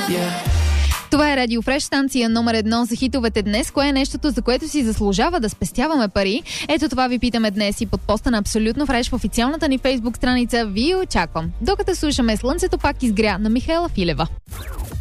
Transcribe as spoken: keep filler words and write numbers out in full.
Това е Радио Фреш, станция номер едно за хитовете днес. Кое е нещото, за което си заслужава да спестяваме пари? Ето това ви питаме днес и под поста на Абсолютно Фреш в официалната ни фейсбук страница ви очаквам. Докато слушаме Слънцето пак изгря на Михаела Филева.